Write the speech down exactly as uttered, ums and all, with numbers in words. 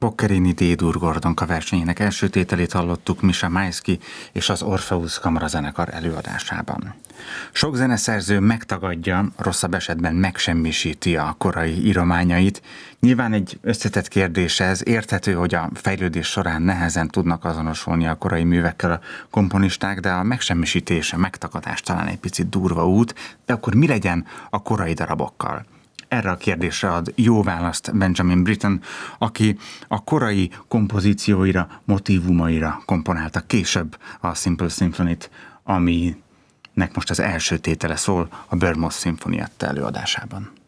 Boccherini D-dur Gordonka versenyének első tételét hallottuk Misha Maisky és az Orpheus kamarazenekar előadásában. Sok zeneszerző megtagadja, rosszabb esetben megsemmisíti a korai írományait. Nyilván egy összetett kérdés ez, érthető, hogy a fejlődés során nehezen tudnak azonosulni a korai művekkel a komponisták, de a megsemmisítés, a megtagadás talán egy picit durva út, de akkor mi legyen a korai darabokkal? Erre a kérdésre ad jó választ Benjamin Britten, aki a korai kompozícióira, motívumaira komponálta később a Simple Symphony-t, aminek most az első tétele szól a Bournemouth szimfonietta előadásában.